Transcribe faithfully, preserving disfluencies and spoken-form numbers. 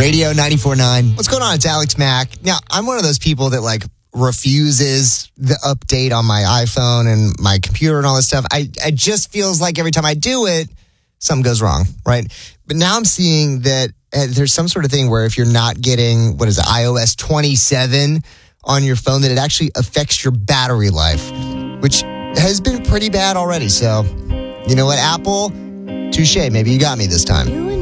Radio ninety-four point nine. What's going on? It's Alex Mack. Now, I'm one of those people that like refuses the update on my iPhone and my computer and all this stuff. I it just feels like every time I do it, something goes wrong, right? But now I'm seeing that uh, there's some sort of thing where if you're not getting, what is it, i O S twenty-seven on your phone, that it actually affects your battery life, which has been pretty bad already. So, you know what, Apple? Touche. Maybe you got me this time.